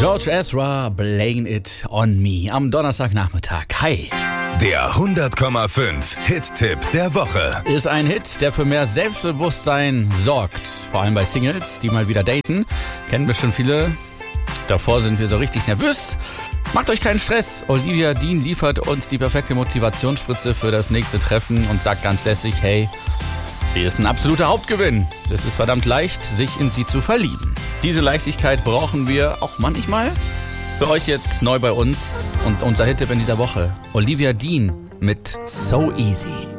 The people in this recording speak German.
George Ezra, Blame It On Me am Donnerstagnachmittag. Hi. Der 100,5 Hit-Tipp der Woche. Ist ein Hit, der für mehr Selbstbewusstsein sorgt. Vor allem bei Singles, die mal wieder daten. Kennen bestimmt viele. Davor sind wir so richtig nervös. Macht euch keinen Stress. Olivia Dean liefert uns die perfekte Motivationsspritze für das nächste Treffen und sagt ganz lässig, hey, sie ist ein absoluter Hauptgewinn. Es ist verdammt leicht, sich in sie zu verlieben. Diese Leichtigkeit brauchen wir auch manchmal. Für euch jetzt neu bei uns und unser Hit-Tipp in dieser Woche. Olivia Dean mit So Easy.